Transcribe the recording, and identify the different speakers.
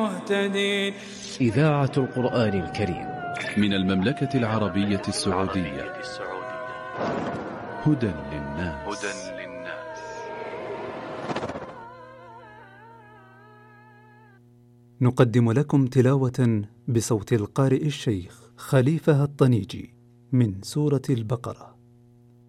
Speaker 1: مهتدين.
Speaker 2: إذاعة القرآن الكريم
Speaker 3: من المملكة العربية السعودية. هدى للناس.
Speaker 4: نقدم لكم تلاوة بصوت القارئ الشيخ خليفة الطنيجي من سورة البقرة.